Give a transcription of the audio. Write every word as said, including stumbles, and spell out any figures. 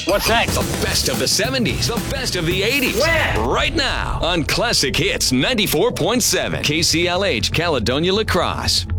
What's next? The best of the seventies, the best of the eighties. When? Right now on Classic Hits ninety-four point seven K C L H Caledonia La Crosse.